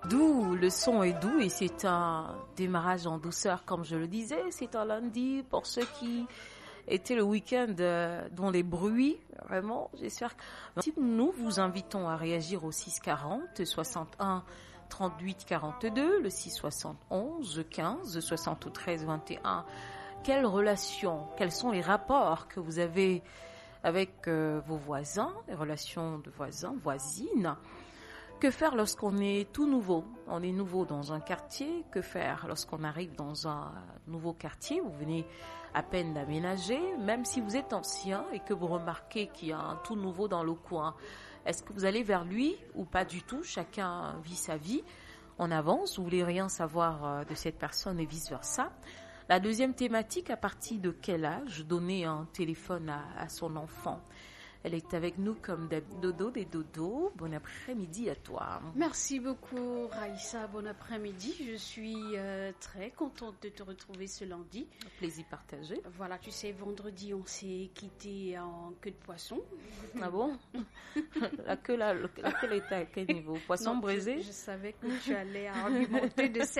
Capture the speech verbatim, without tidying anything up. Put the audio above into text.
Doux, le son est doux et c'est un démarrage en douceur, comme je le disais. C'est un lundi pour ceux qui étaient le week-end euh, dans les bruits, vraiment. J'espère que nous vous invitons à réagir au six quarante, soixante-un, trente-huit, quarante-deux, le six soixante-onze, quinze, soixante-treize, vingt et un. Quelles relations, quels sont les rapports que vous avez avec euh, vos voisins, les relations de voisins, voisines? Que faire lorsqu'on est tout nouveau? On est nouveau dans un quartier. Que faire lorsqu'on arrive dans un nouveau quartier? Vous venez à peine d'aménager, même si vous êtes ancien et que vous remarquez qu'il y a un tout nouveau dans le coin. Est-ce que vous allez vers lui ou pas du tout? Chacun vit sa vie. On avance. Vous voulez rien savoir de cette personne et vice versa. La deuxième thématique, à partir de quel âge donner un téléphone à, à son enfant? Elle est avec nous comme Dodo des Dodo. Bon après-midi à toi. Merci beaucoup Raïssa, bon après-midi. Je suis euh, très contente de te retrouver ce lundi. Plaisir partagé. Voilà, tu sais, vendredi on s'est quitté en queue de poisson. Ah bon? La queue, la, la queue était à quel niveau? Poisson non, braisé? je, je savais que tu allais argumenter de cette